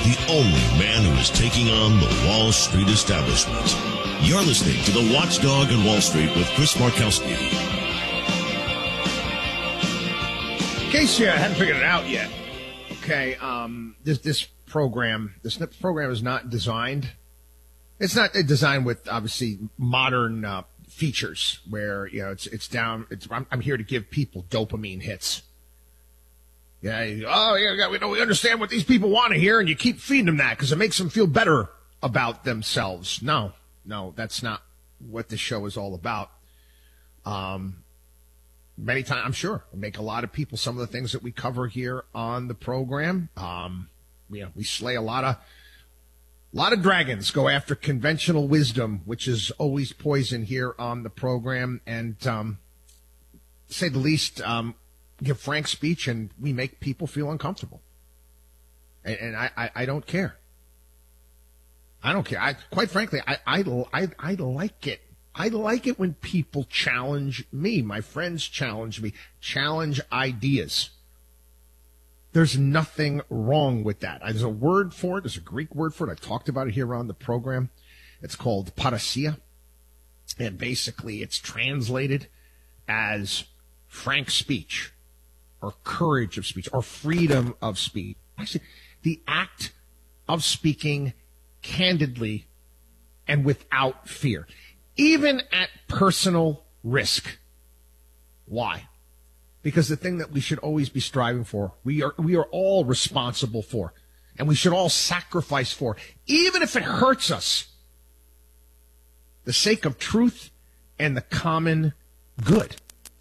the only man who is taking on the Wall Street establishment. You're listening to The Watchdog on Wall Street with Chris Markowski. In case you hadn't figured it out yet, okay, this program is not designed. It's not designed with obviously modern features where I'm here to give people dopamine hits. Yeah, we understand what these people want to hear, and you keep feeding them that because it makes them feel better about themselves. No, that's not what this show is all about. Many times, I'm sure, make a lot of people some of the things that we cover here on the program. We slay a lot of dragons, go after conventional wisdom, which is always poison here on the program, and to say the least, give frank speech, and we make people feel uncomfortable. And I don't care. I don't care. Quite frankly, I like it. I like it when people challenge me. My friends challenge me, challenge ideas. There's nothing wrong with that. There's a word for it. There's a Greek word for it. I talked about it here on the program. It's called parasia. And basically it's translated as frank speech or courage of speech or freedom of speech. Actually, the act of speaking candidly and without fear, even at personal risk. Why? Because the thing that we should always be striving for, we are all responsible for, and we should all sacrifice for, even if it hurts us, the sake of truth and the common good.